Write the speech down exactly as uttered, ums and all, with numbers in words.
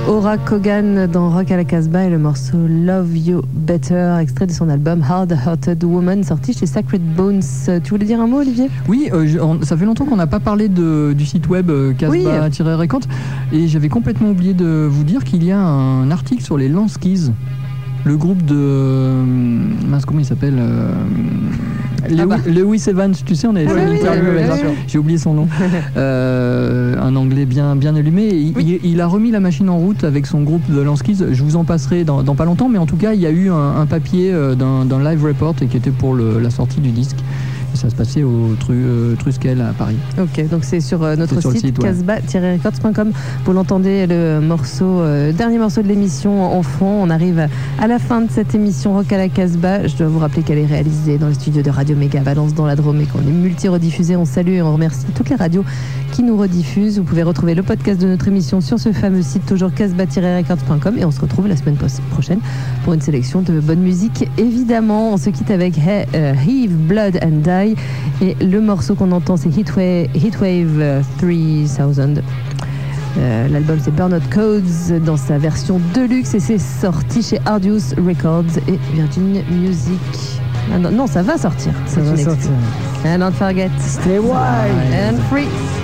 Aura Kogan dans Rock à la Casbah et le morceau Love You Better, extrait de son album Hard Hearted Woman, sorti chez Sacred Bones. Tu voulais dire un mot, Olivier ? Oui, euh, je, on, ça fait longtemps qu'on n'a pas parlé de, du site web euh, Casbah-Records, et j'avais complètement oublié de vous dire qu'il y a un article sur les Lanskis, le groupe de... Euh, mince, comment il s'appelle euh, Lewis, ah bah. Lewis Evans, tu sais, on avait ah fait une interview avec lui, j'ai oublié son nom. euh, un anglais bien, bien allumé. Il, oui. il, il a remis la machine en route avec son groupe de Lanskis. Je vous en passerai dans, dans pas longtemps, mais en tout cas, il y a eu un, un papier d'un, d'un live report qui était pour le, la sortie du disque. Ça se passait au Tru, euh, Truskel à Paris. Ok, donc c'est sur euh, notre c'est sur site, site casbah tiret records point com. Vous l'entendez, le morceau, euh, dernier morceau de l'émission en fond. On arrive à la fin de cette émission Rock à la Casbah. Je dois vous rappeler qu'elle est réalisée dans les studios de Radio Méga Valence dans la Drôme et qu'on est multi-rediffusé. On salue et on remercie toutes les radios qui nous rediffusent. Vous pouvez retrouver le podcast de notre émission sur ce fameux site, toujours casbah tiret records point com, et on se retrouve la semaine prochaine pour une sélection de bonne musique. Évidemment, on se quitte avec He- uh, Heave, Blood and Die. Et le morceau qu'on entend, c'est Heatwave, Heatwave trois mille. Euh, l'album, c'est Burnout Codes dans sa version deluxe et c'est sorti chez Arduous Records et Virgin Music. Ah non, non, ça va sortir. Ça va sortir. And don't forget, stay wild and free.